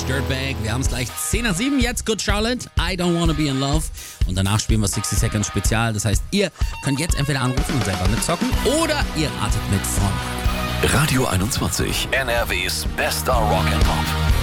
Dirtbag. Wir haben es gleich 10 nach 7. Jetzt Good Charlotte, I Don't Wanna Be in Love. Und danach spielen wir 60 Seconds Spezial. Das heißt, ihr könnt jetzt entweder anrufen und selber mitzocken oder ihr ratet mit von Radio 21, NRWs bester Rock and Pop.